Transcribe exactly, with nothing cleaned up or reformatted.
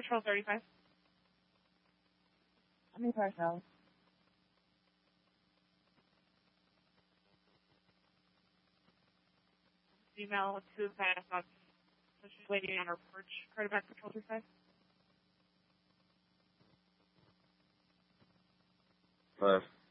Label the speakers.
Speaker 1: Patrol thirty-five.
Speaker 2: How many personnel?
Speaker 1: Female with two fast thoughts. So she's waiting on her porch. Quarterback Patrol thirty-five.
Speaker 3: Five.